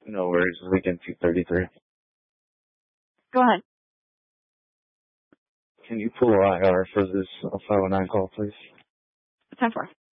No worries. Weekend 233. Go ahead. Can you pull IR for this 509 call, please? 10-4.